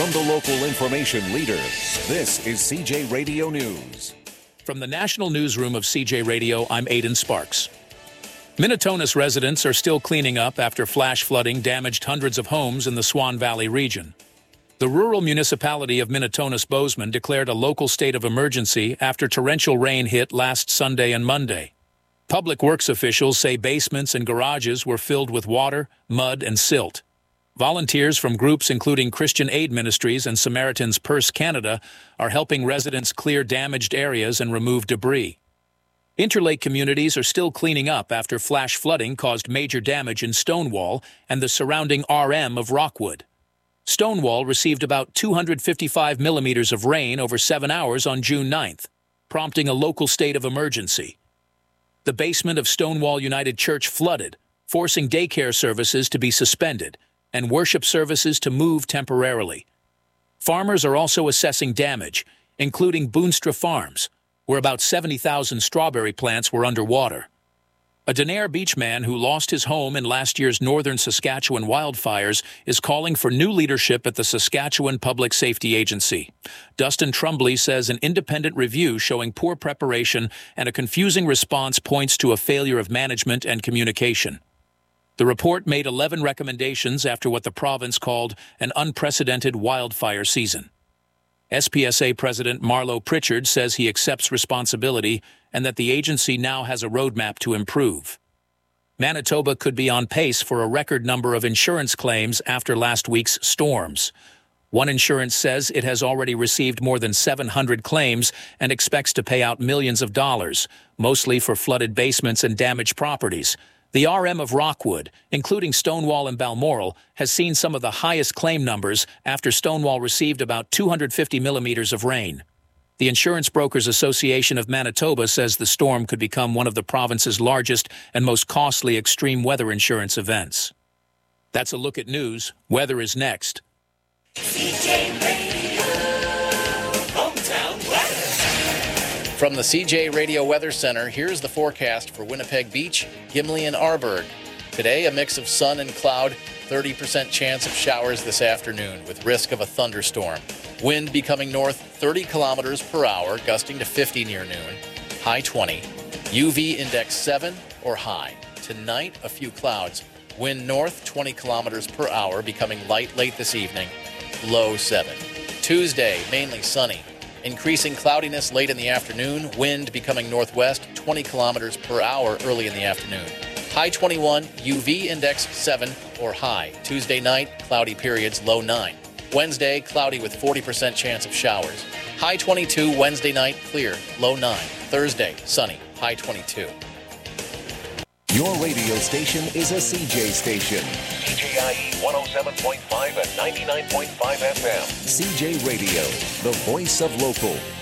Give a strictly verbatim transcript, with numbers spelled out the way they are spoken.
From the local information leader, this is C J Radio News. From the National Newsroom of C J Radio, I'm Aidan Sparks. Minnetonka's residents are still cleaning up after flash flooding damaged hundreds of homes in the Swan Valley region. The rural municipality of Minnetonka-Bozeman declared a local state of emergency after torrential rain hit last Sunday and Monday. Public works officials say basements and garages were filled with water, mud, and silt. Volunteers from groups including Christian Aid Ministries and Samaritan's Purse Canada are helping residents clear damaged areas and remove debris. Interlake communities are still cleaning up after flash flooding caused major damage in Stonewall and the surrounding R M of Rockwood. Stonewall received about two hundred fifty-five millimeters of rain over seven hours on June ninth, prompting a local state of emergency. The basement of Stonewall United Church flooded, forcing daycare services to be suspended and worship services to move temporarily. Farmers are also assessing damage, including Boonstra Farms, where about seventy thousand strawberry plants were underwater. A Denair Beach man who lost his home in last year's northern Saskatchewan wildfires is calling for new leadership at the Saskatchewan Public Safety Agency. Dustin Trumbley says an independent review showing poor preparation and a confusing response points to a failure of management and communication. The report made eleven recommendations after what the province called an unprecedented wildfire season. S P S A President Marlo Pritchard says he accepts responsibility and that the agency now has a roadmap to improve. Manitoba could be on pace for a record number of insurance claims after last week's storms. One insurance says it has already received more than seven hundred claims and expects to pay out millions of dollars, mostly for flooded basements and damaged properties. The R M of Rockwood, including Stonewall and Balmoral, has seen some of the highest claim numbers after Stonewall received about two hundred fifty millimeters of rain. The Insurance Brokers Association of Manitoba says the storm could become one of the province's largest and most costly extreme weather insurance events. That's a look at news. Weather is next. C J Radio, hometown weather. From the C J Radio Weather Center, here's the forecast for Winnipeg Beach, Gimli, and Arborg. Today, a mix of sun and cloud, thirty percent chance of showers this afternoon with risk of a thunderstorm. Wind becoming north thirty kilometers per hour, gusting to fifty near noon, high twenty. U V index seven or high. Tonight, a few clouds. Wind north twenty kilometers per hour, becoming light late this evening, low seven. Tuesday, mainly sunny. Increasing cloudiness late in the afternoon, wind becoming northwest twenty kilometers per hour early in the afternoon. High twenty-one, U V index seven or high. Tuesday night, cloudy periods, low nine. Wednesday, cloudy with forty percent chance of showers. High twenty-two, Wednesday night, clear, low nine. Thursday, sunny, high twenty-two. Your radio station is a C J station. C J I E one oh seven point five and ninety-nine point five F M. C J Radio, the voice of local.